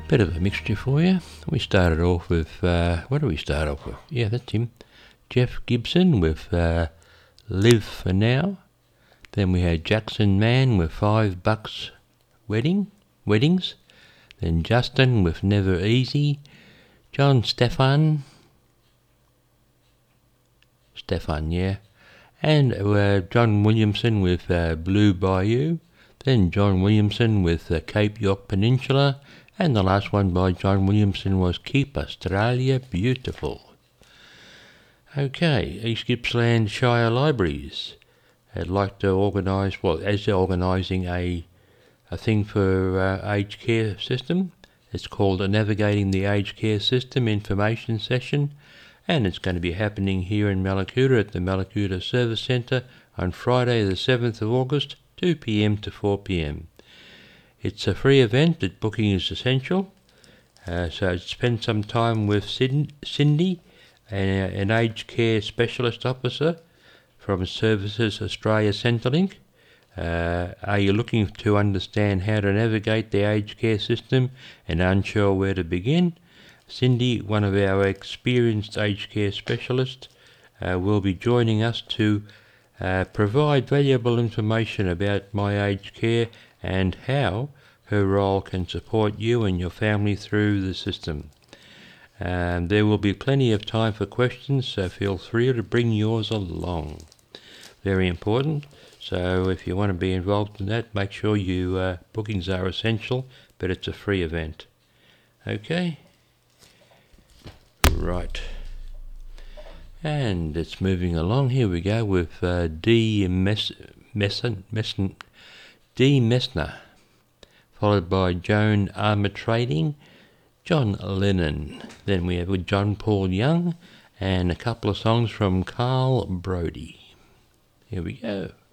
Bit of a mixture for you. We started off with, what did we start off with? Yeah, that's him. Jeff Gibson with Live for Now. Then we had Jackson Mann with $5 Weddings. Then Justin with Never Easy. John Stefan, yeah. And John Williamson with Blue Bayou. Then John Williamson with Cape York Peninsula. And the last one by John Williamson was Keep Australia Beautiful. Okay, East Gippsland Shire Libraries. I'd like to organise, well, as they're organising a thing for aged care system. It's called a Navigating the Aged Care System Information Session, and it's going to be happening here in Mallacoota at the Mallacoota Service Centre on Friday the 7th of August, 2 p.m. to 4 p.m. It's a free event. That booking is essential. So spend some time with Cindy, an aged care specialist officer from Services Australia Centrelink. Are you looking to understand how to navigate the aged care system and unsure where to begin? Cindy, one of our experienced aged care specialists, will be joining us to provide valuable information about My Aged Care and how her role can support you and your family through the system. There will be plenty of time for questions, so feel free to bring yours along. Very important. So if you want to be involved in that, make sure you bookings are essential, but it's a free event. Okay? Right. And it's moving along. Here we go with D. Messner, followed by Joan Armatrading, John Lennon. Then we have John Paul Young and a couple of songs from Carl Brody. Here we go.